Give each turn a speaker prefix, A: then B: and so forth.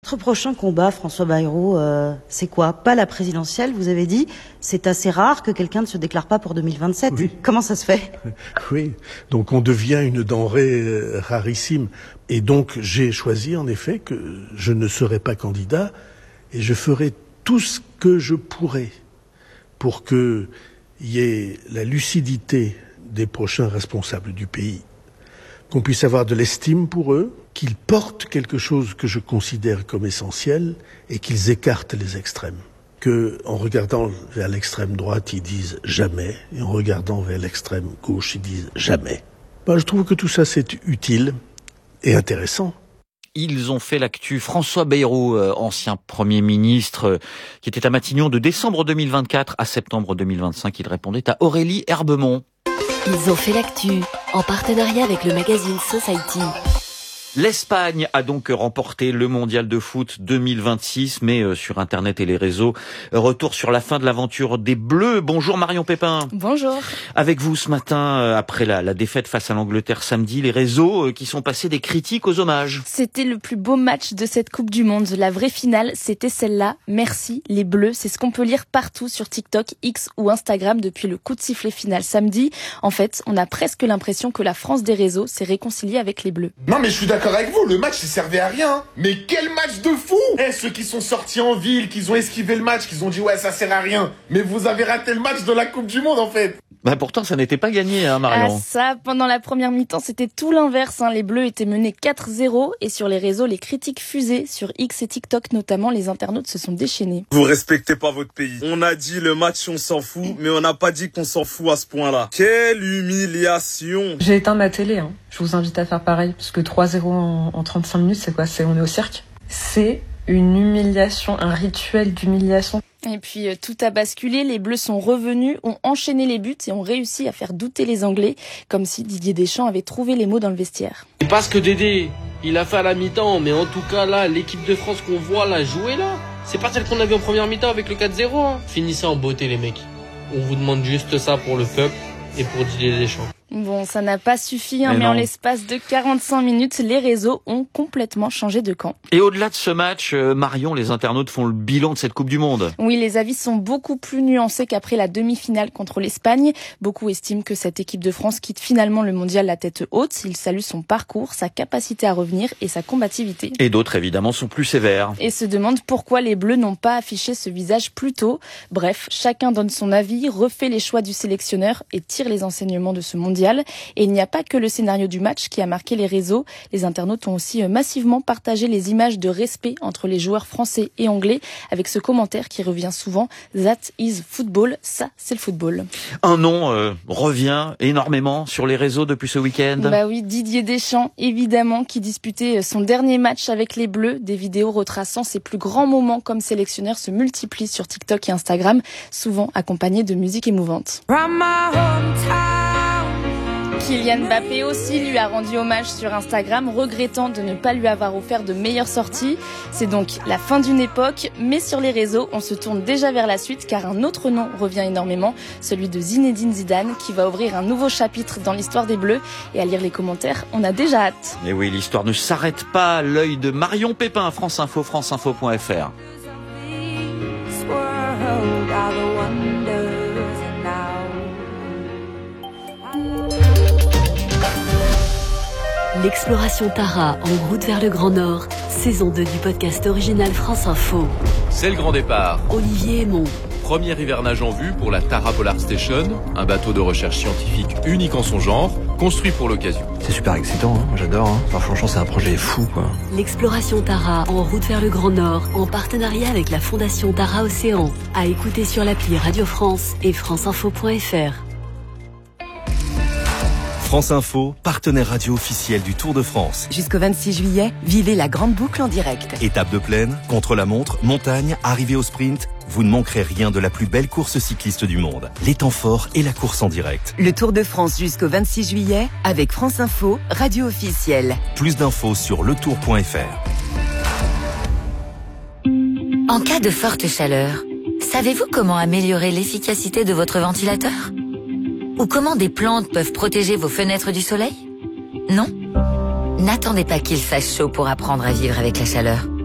A: Votre prochain combat, François Bayrou, c'est quoi? Pas la présidentielle, vous avez dit. C'est assez rare que quelqu'un ne se déclare pas pour 2027.
B: Oui.
A: Comment ça se fait?
B: Oui, donc on devient une denrée rarissime. Et donc j'ai choisi en effet que je ne serai pas candidat et je ferai tout ce que je pourrai pour qu'il y ait la lucidité des prochains responsables du pays, qu'on puisse avoir de l'estime pour eux, qu'ils portent quelque chose que je considère comme essentiel et qu'ils écartent les extrêmes. Que, en regardant vers l'extrême droite, ils disent jamais, et en regardant vers l'extrême gauche, ils disent jamais. Je trouve que tout ça c'est utile et intéressant.
C: Ils ont fait l'actu. François Bayrou, ancien Premier ministre, qui était à Matignon de décembre 2024 à septembre 2025. Il répondait à Aurélie Herbemont.
D: Ils ont fait l'actu, en partenariat avec le magazine Society.
C: L'Espagne a donc remporté le mondial de foot 2026, mais sur Internet et les réseaux, retour sur la fin de l'aventure des Bleus. Bonjour Marion Pépin.
E: Bonjour.
C: Avec vous ce matin, après la défaite face à l'Angleterre samedi, les réseaux qui sont passés des critiques aux hommages.
E: C'était le plus beau match de cette Coupe du Monde. La vraie finale, c'était celle-là. Merci les Bleus. C'est ce qu'on peut lire partout sur TikTok, X ou Instagram depuis le coup de sifflet final samedi. En fait, on a presque l'impression que la France des réseaux s'est réconciliée avec les Bleus.
F: Non mais je suis d'accord avec vous, le match il servait à rien. Mais quel match de fou! Ceux qui sont sortis en ville, qui ont esquivé le match, qui ont dit ouais ça sert à rien. Mais vous avez raté le match de la Coupe du Monde en fait.
C: Pourtant ça n'était pas gagné, Marion.
E: Ça, pendant la première mi-temps, c'était tout l'inverse. Les Bleus étaient menés 4-0 et sur les réseaux, les critiques fusaient. Sur X et TikTok notamment, les internautes se sont déchaînés.
G: Vous respectez pas votre pays. On a dit le match on s'en fout, mais on n'a pas dit qu'on s'en fout à ce point-là. Quelle humiliation!
H: J'ai éteint ma télé, Je vous invite à faire pareil, parce que 3-0 en 35 minutes, c'est quoi? On est au cirque. C'est une humiliation, un rituel d'humiliation.
E: Et puis tout a basculé, les Bleus sont revenus, ont enchaîné les buts et ont réussi à faire douter les Anglais, comme si Didier Deschamps avait trouvé les mots dans le vestiaire.
I: C'est pas ce que Dédé, il a fait à la mi-temps, mais en tout cas là, l'équipe de France qu'on voit là jouer là, c'est pas celle qu'on a vu en première mi-temps avec le 4-0. Finissez en beauté les mecs. On vous demande juste ça pour le peuple et pour Didier Deschamps.
E: Bon, ça n'a pas suffi, mais en l'espace de 45 minutes, les réseaux ont complètement changé de camp.
C: Et au-delà de ce match, Marion, les internautes font le bilan de cette Coupe du Monde.
E: Oui, les avis sont beaucoup plus nuancés qu'après la demi-finale contre l'Espagne. Beaucoup estiment que cette équipe de France quitte finalement le mondial la tête haute. Ils saluent son parcours, sa capacité à revenir et sa combativité.
C: Et d'autres, évidemment, sont plus sévères.
E: Et se demandent pourquoi les Bleus n'ont pas affiché ce visage plus tôt. Bref, chacun donne son avis, refait les choix du sélectionneur et tire les enseignements de ce mondial. Et il n'y a pas que le scénario du match qui a marqué les réseaux. Les internautes ont aussi massivement partagé les images de respect entre les joueurs français et anglais avec ce commentaire qui revient souvent. That is football. Ça, c'est le football.
C: Un nom revient énormément sur les réseaux depuis ce week-end.
E: Oui, Didier Deschamps, évidemment, qui disputait son dernier match avec les Bleus. Des vidéos retraçant ses plus grands moments comme sélectionneur se multiplient sur TikTok et Instagram, souvent accompagnés de musique émouvante. Kylian Mbappé aussi lui a rendu hommage sur Instagram, regrettant de ne pas lui avoir offert de meilleures sorties. C'est donc la fin d'une époque, mais sur les réseaux, on se tourne déjà vers la suite car un autre nom revient énormément, celui de Zinedine Zidane, qui va ouvrir un nouveau chapitre dans l'histoire des Bleus. Et à lire les commentaires, on a déjà hâte.
C: Et oui, l'histoire ne s'arrête pas à l'œil de Marion Pépin, France Info, franceinfo.fr.
D: L'exploration Tara en route vers le Grand Nord, saison 2 du podcast original France Info.
J: C'est le grand départ.
D: Olivier Aymon.
J: Premier hivernage en vue pour la Tara Polar Station, un bateau de recherche scientifique unique en son genre, construit pour l'occasion.
K: C'est super excitant, j'adore. Franchement, c'est un projet fou,
D: L'exploration Tara en route vers le Grand Nord, en partenariat avec la Fondation Tara Océan. À écouter sur l'appli Radio France et franceinfo.fr.
L: France Info, partenaire radio officiel du Tour de France.
M: Jusqu'au 26 juillet, vivez la grande boucle en direct.
L: Étape de plaine, contre-la-montre, montagne, arrivée au sprint, vous ne manquerez rien de la plus belle course cycliste du monde. Les temps forts et la course en direct.
M: Le Tour de France jusqu'au 26 juillet avec France Info, radio officielle.
L: Plus d'infos sur letour.fr.
N: En cas de forte chaleur, savez-vous comment améliorer l'efficacité de votre ventilateur ? Ou comment des plantes peuvent protéger vos fenêtres du soleil ? Non ? N'attendez pas qu'il fasse chaud pour apprendre à vivre avec la chaleur.